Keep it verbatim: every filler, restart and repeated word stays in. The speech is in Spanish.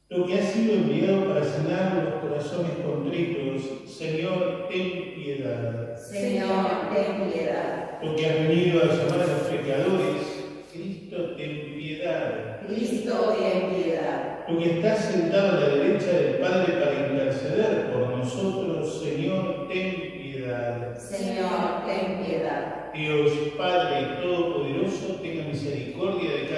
Tú que has sido enviado para sanar los corazones contritos, Señor, ten piedad. Señor, ten piedad. Tú que has venido a llamar a los pecadores, Cristo, ten piedad. Cristo, ten piedad. Tú que estás sentado a la derecha del Padre para interceder por nosotros, Señor, ten piedad. Señor, ten piedad. Dios Padre Todopoderoso, tenga misericordia de cada